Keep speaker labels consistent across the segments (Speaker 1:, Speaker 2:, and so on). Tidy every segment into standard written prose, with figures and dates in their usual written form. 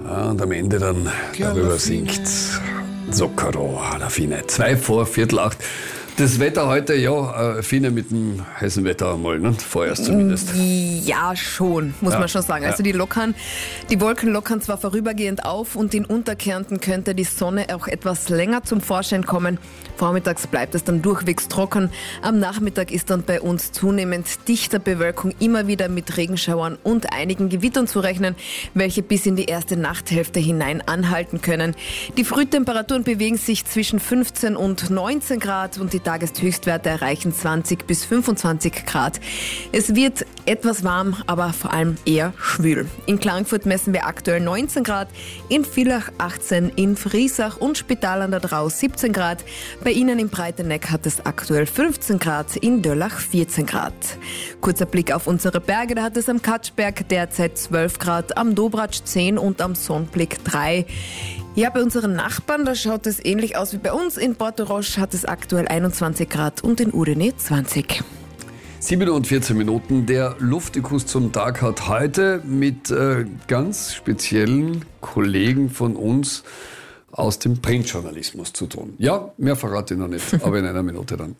Speaker 1: Ja, und am Ende dann darüber singt Zucchero alla fine. 7:45. Das Wetter heute, ja, Fine mit dem heißen Wetter einmal, ne? Vorerst zumindest.
Speaker 2: Ja, schon, muss man schon sagen. Also die Wolken lockern zwar vorübergehend auf und in Unterkärnten könnte die Sonne auch etwas länger zum Vorschein kommen. Vormittags bleibt es dann durchwegs trocken. Am Nachmittag ist dann bei uns zunehmend dichter Bewölkung, immer wieder mit Regenschauern und einigen Gewittern zu rechnen, welche bis in die erste Nachthälfte hinein anhalten können. Die Frühtemperaturen bewegen sich zwischen 15 und 19 Grad und die Tageshöchstwerte erreichen 20 bis 25 Grad. Es wird etwas warm, aber vor allem eher schwül. In Klagenfurt messen wir aktuell 19 Grad, in Villach 18, in Friesach und Spital an der Drau 17 Grad. Bei Ihnen im Breiteneck hat es aktuell 15 Grad, in Döllach 14 Grad. Kurzer Blick auf unsere Berge, da hat es am Katschberg derzeit 12 Grad, am Dobratsch 10 und am Sonnblick 3. Ja, bei unseren Nachbarn, da schaut es ähnlich aus wie bei uns. In Portorosch hat es aktuell 21 Grad und in Udine 20.
Speaker 1: 7:14 Minuten. Der Luftikus zum Tag hat heute mit ganz speziellen Kollegen von uns aus dem Printjournalismus zu tun. Ja, mehr verrate ich noch nicht, aber in einer Minute dann.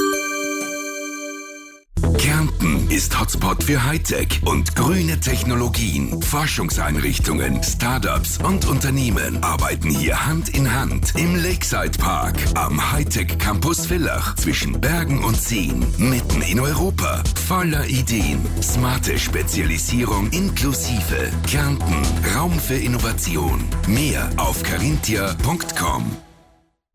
Speaker 3: Kärnten ist Hotspot für Hightech und grüne Technologien. Forschungseinrichtungen, Startups und Unternehmen arbeiten hier Hand in Hand im Lakeside Park am Hightech Campus Villach zwischen Bergen und Seen, mitten in Europa. Voller Ideen, smarte Spezialisierung inklusive. Kärnten, Raum für Innovation. Mehr auf carinthia.com.